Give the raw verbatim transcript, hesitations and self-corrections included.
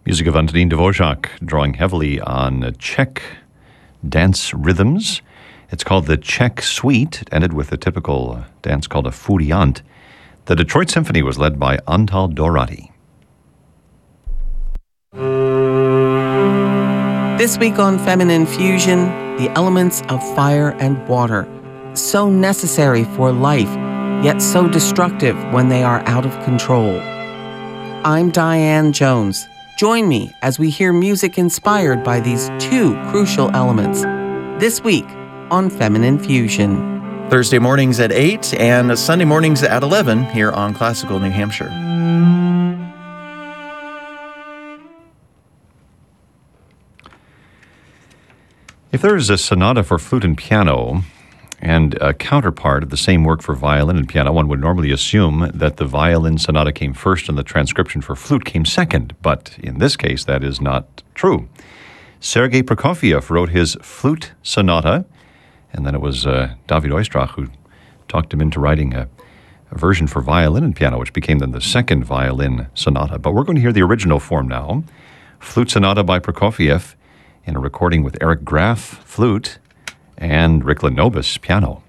Music of Antonín Dvořák, drawing heavily on Czech dance rhythms. It's called the Czech Suite. It ended with a typical dance called a furiant. The Detroit Symphony was led by Antal Dorati. This week on Feminine Fusion, the elements of fire and water, so necessary for life, yet so destructive when they are out of control. I'm Diane Jones. Join me as we hear music inspired by these two crucial elements. This week on Feminine Fusion. Thursday mornings at eight and Sunday mornings at eleven here on Classical New Hampshire. If there is a sonata for flute and piano and a counterpart of the same work for violin and piano, one would normally assume that the violin sonata came first and the transcription for flute came second. But in this case, that is not true. Sergei Prokofiev wrote his flute sonata, and then it was uh, David Oistrakh who talked him into writing a, a version for violin and piano, which became then the second violin sonata. But we're going to hear the original form now. Flute sonata by Prokofiev in a recording with Eric Graf, flute, and Rickland Nobis, piano.